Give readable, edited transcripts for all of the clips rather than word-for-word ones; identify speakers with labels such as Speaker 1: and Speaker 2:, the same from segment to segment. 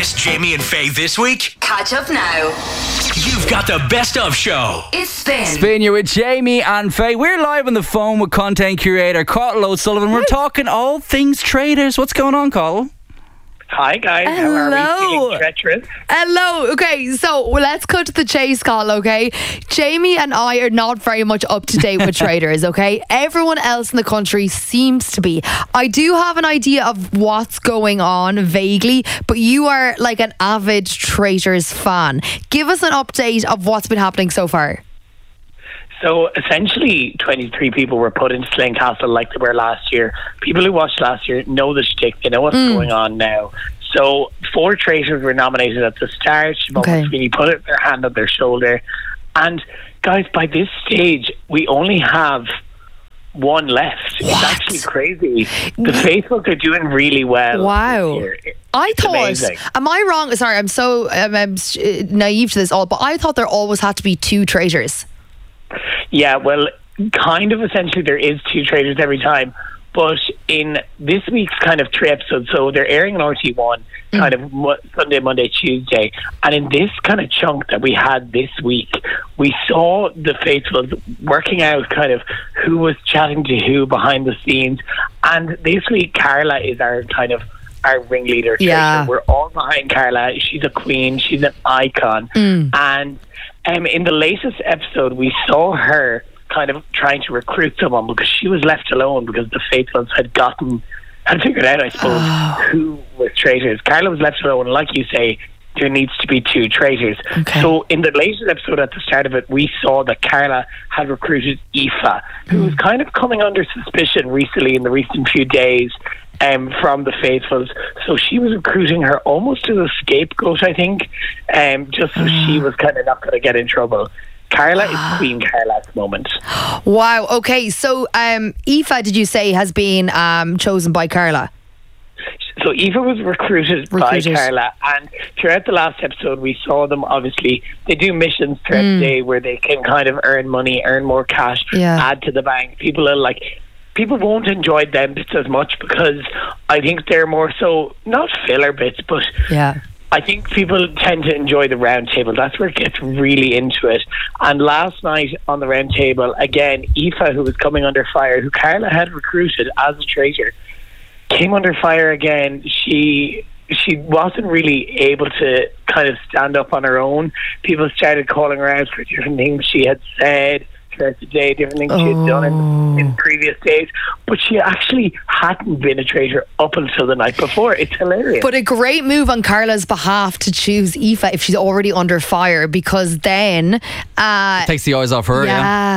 Speaker 1: missed Jamie and Faye this week?
Speaker 2: Catch up now.
Speaker 1: You've got the best of show.
Speaker 2: It's Spin.
Speaker 3: Spin, you're with Jamie and Faye. We're live on the phone with content curator Carl O'Sullivan. We're talking all things traders. What's going on, Carl?
Speaker 4: Hi guys, how are we? Feeling treacherous?
Speaker 5: Hello. Okay, so let's cut to the chase, Carl, okay? Jamie and I are not very much up to date with traders, okay? Everyone else in the country seems to be. I do have an idea of what's going on vaguely, but you are like an avid traders fan. Give us an update of what's been happening so far.
Speaker 4: So essentially 23 people were put into Slane Castle like they were last year. People who watched last year know the shtick, they know what's going on now. So 4 traders were nominated at the start. Siobhan McSweeney put their hand on their shoulder. And guys, by this stage, we only have one left. What? It's actually crazy. The Faithfuls are doing really well.
Speaker 5: Wow. I thought, amazing. Am I wrong? Sorry, I'm so naive to this all, but I thought there always had to be 2 traders.
Speaker 4: Yeah, well, kind of essentially there is 2 traders every time. But in this week's kind of 3 episodes, so they're airing on RT1 kind of Sunday, Monday, Tuesday. And in this kind of chunk that we had this week, we saw the Faithfuls working out kind of who was chatting to who behind the scenes. And this week, Carla is our ringleader.
Speaker 5: Yeah.
Speaker 4: We're all behind Carla. She's a queen. She's an icon. And in the latest episode, we saw her kind of trying to recruit someone because she was left alone because the Faithfuls had figured out, I suppose, who was traitors. Carla was left alone, and like you say, there needs to be 2 traitors. Okay. So in the latest episode, at the start of it, we saw that Carla had recruited Aoife, who was kind of coming under suspicion recently in the recent few days from the Faithfuls. So she was recruiting her almost as a scapegoat, I think, just so she was kind of not going to get in trouble. Carla is Queen Carla at the moment.
Speaker 5: Wow. Okay, so Aoife, did you say, has been chosen by Carla?
Speaker 4: So Aoife was recruited by Carla, and throughout the last episode we saw them, obviously they do missions throughout the day where they can kind of earn money, earn more cash, add to the bank. People won't enjoy them bits as much because I think they're more so not filler bits, but I think people tend to enjoy the round table. That's where it gets really into it. And last night on the round table, again, Aoife, who was coming under fire, who Carla had recruited as a traitor, came under fire again. She wasn't really able to kind of stand up on her own. People started calling her out for different things she had said throughout the day, different things she had done in previous days, but she actually hadn't been a traitor up until the night before. It's hilarious.
Speaker 5: But a great move on Carla's behalf to choose Aoife if she's already under fire, because then
Speaker 3: it takes the eyes off her.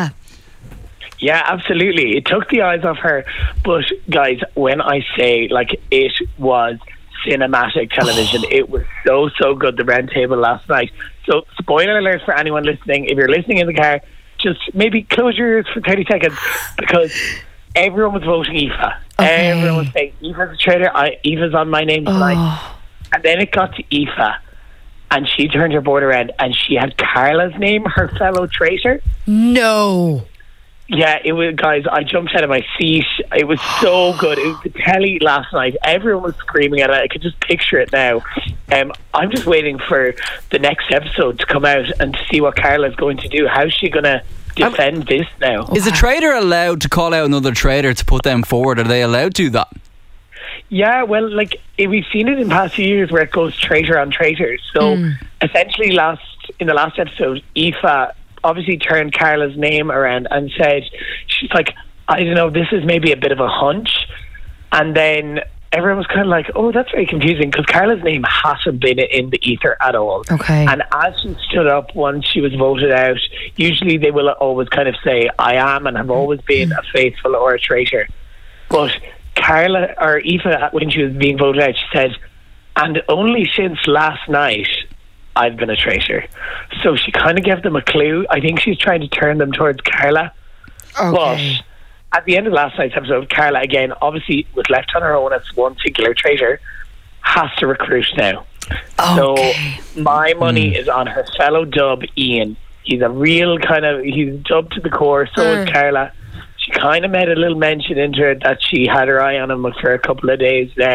Speaker 4: Yeah, absolutely. It took the eyes off her. But guys, when I say it was cinematic television, it was so good, the round table last night. So spoiler alert for anyone listening, if you're listening in the car, just maybe close your ears for 30 seconds, because everyone was voting Aoife. Okay. Everyone was saying Aoife's a traitor, Aoife's on my name tonight. And then it got to Aoife, and she turned her board around and she had Carla's name, her fellow traitor.
Speaker 5: No.
Speaker 4: Yeah, it was, guys, I jumped out of my seat. It was so good. It was the telly last night. Everyone was screaming at it. I could just picture it now. I'm just waiting for the next episode to come out and to see what Carla's going to do. How's she going to defend this now?
Speaker 3: Is a traitor allowed to call out another traitor to put them forward? Are they allowed to do that?
Speaker 4: Yeah, well, we've seen it in past few years where it goes traitor on traitor. So essentially in the last episode, Aoife obviously turned Carla's name around and said, she's like, I don't know, this is maybe a bit of a hunch. And then everyone was kind of like, oh, that's very confusing, because Carla's name hasn't been in the ether at all.
Speaker 5: Okay.
Speaker 4: And as she stood up once she was voted out, usually they will always kind of say, I am and have always been a faithful or a traitor. But Carla, or Aoife, when she was being voted out, she said, and only since last night I've been a traitor. So she kind of gave them a clue. I think she's trying to turn them towards Carla. Okay. But at the end of last night's episode, Carla, again, obviously was left on her own as one singular traitor, has to recruit now. Okay. So my money is on her fellow dub, Ian. He's a real he's dubbed to the core, so is Carla. She kind of made a little mention into it that she had her eye on him for a couple of days now.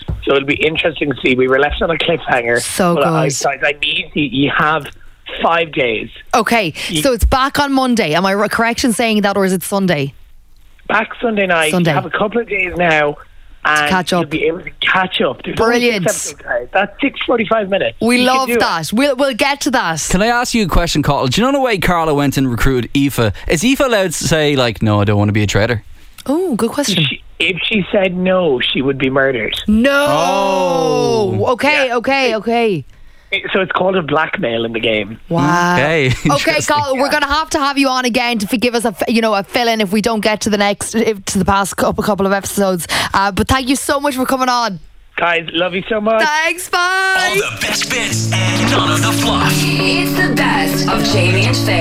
Speaker 4: So it'll be interesting to see. We were left on a cliffhanger.
Speaker 5: So good.
Speaker 4: I need you have 5 days.
Speaker 5: Okay, so it's back on Monday. Am I correct in saying that, or is it Sunday?
Speaker 4: Back Sunday night. You have a couple of days now. And
Speaker 5: catch up.
Speaker 4: You'll be able to catch up. There's
Speaker 5: brilliant.
Speaker 4: That's 6:45 minutes.
Speaker 5: We love that. We'll get to that.
Speaker 3: Can I ask you a question, Carl? Do you know the way Carla went and recruited Aoife? Is Aoife allowed to say, like, no, I don't want to be a traitor?
Speaker 5: Oh, good question.
Speaker 4: If she said no, she would be murdered.
Speaker 5: No.
Speaker 3: Oh.
Speaker 5: Okay.
Speaker 4: So it's called a blackmail in the game.
Speaker 5: Wow.
Speaker 3: Okay,
Speaker 5: Carl, we're going to have you on again to give us a fill-in if we don't get to the past couple of episodes. But thank you so much for coming on.
Speaker 4: Guys, love you so much.
Speaker 5: Thanks, bye.
Speaker 1: All the best bits and none of the fluff.
Speaker 2: It's the best of Jamie and Faye.